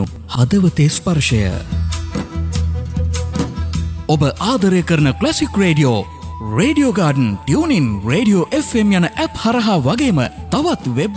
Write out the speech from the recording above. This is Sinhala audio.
කරනු හදවතේ ස්පර්ශය. ඔබ ආදරය කරන classic radio, radio garden, tuning, radio FM යන ඇප් හරහා වගේම තවත් වෙබ්